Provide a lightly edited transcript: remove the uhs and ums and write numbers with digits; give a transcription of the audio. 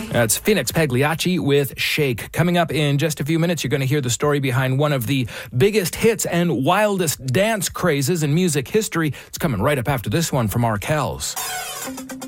That's Phoenix Pagliacci with Shake. Coming up in just a few minutes, you're going to hear the story behind one of the biggest hits and wildest dance crazes in music history. It's coming right up after this one from Arkells.